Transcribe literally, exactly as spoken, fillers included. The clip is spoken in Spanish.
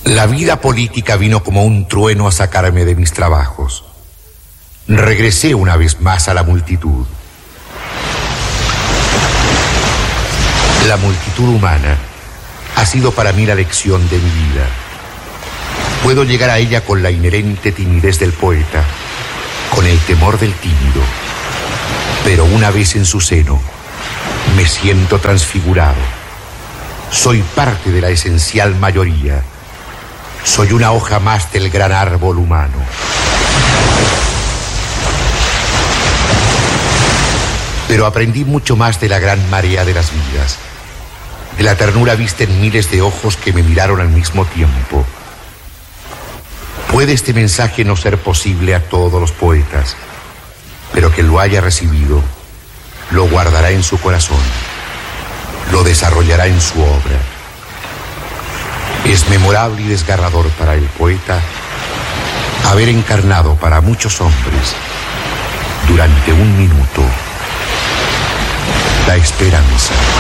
La vida política vino como un trueno a sacarme de mis trabajos. Regresé una vez más a la multitud. La multitud humana ha sido para mí la lección de mi vida. Puedo llegar a ella con la inherente timidez del poeta, con el temor del tímido, pero una vez en su seno, me siento transfigurado. Soy parte de la esencial mayoría. Soy una hoja más del gran árbol humano. Pero aprendí mucho más de la gran marea de las vidas, de la ternura vista en miles de ojos que me miraron al mismo tiempo. Puede este mensaje no ser posible a todos los poetas, pero quien lo haya recibido, lo guardará en su corazón, lo desarrollará en su obra. Es memorable y desgarrador para el poeta haber encarnado para muchos hombres, durante un minuto, la esperanza.